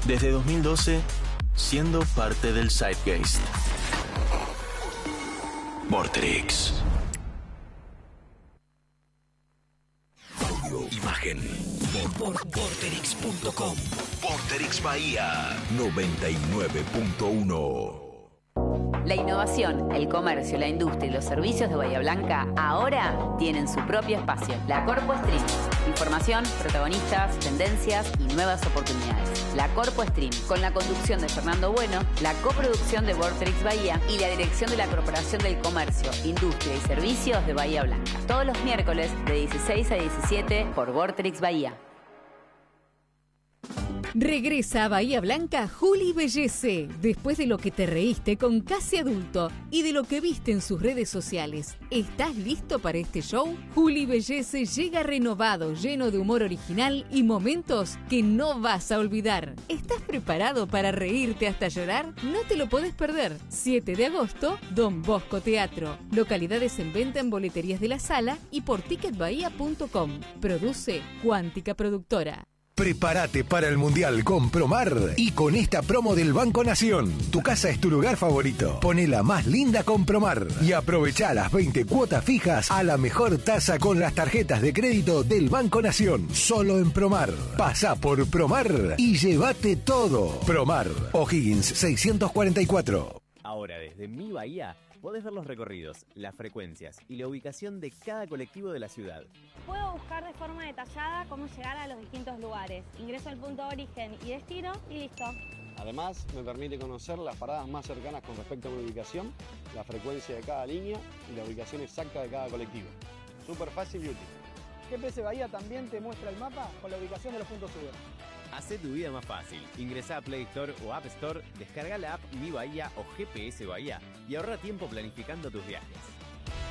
Desde 2012, siendo parte del Zeitgeist. Vorterix. Audio, imagen. Vorterix.com. Vorterix Bahía 99.1. La innovación, el comercio, la industria y los servicios de Bahía Blanca ahora tienen su propio espacio. La Corpo Stream. Información, protagonistas, tendencias y nuevas oportunidades. La Corpo Stream, con la conducción de Fernando Bueno, la coproducción de Vorterix Bahía y la dirección de la Corporación del Comercio, Industria y Servicios de Bahía Blanca. Todos los miércoles de 16 a 17 por Vorterix Bahía. Regresa a Bahía Blanca Juli Bellece, después de lo que te reíste con Casi Adulto y de lo que viste en sus redes sociales. ¿Estás listo para este show? Juli Bellece llega renovado, lleno de humor original y momentos que no vas a olvidar. ¿Estás preparado para reírte hasta llorar? No te lo podés perder. 7 de agosto, Don Bosco Teatro. Localidades en venta en boleterías de la sala y por ticketbahía.com. Produce Cuántica Productora. Prepárate para el Mundial con Promar y con esta promo del Banco Nación. Tu casa es tu lugar favorito. Ponela más linda con Promar y aprovecha las 20 cuotas fijas a la mejor tasa con las tarjetas de crédito del Banco Nación. Solo en Promar. Pasá por Promar y llévate todo. Promar, O'Higgins 644. Ahora desde Mi Bahía podés ver los recorridos, las frecuencias y la ubicación de cada colectivo de la ciudad. Puedo buscar de forma detallada cómo llegar a los distintos lugares. Ingreso al punto de origen y destino y listo. Además, me permite conocer las paradas más cercanas con respecto a mi ubicación, la frecuencia de cada línea y la ubicación exacta de cada colectivo. Súper fácil y útil. GPS Bahía también te muestra el mapa con la ubicación de los puntos sube. Hacé tu vida más fácil. Ingresá a Play Store o App Store, descarga la app Mi Bahía o GPS Bahía y ahorra tiempo planificando tus viajes.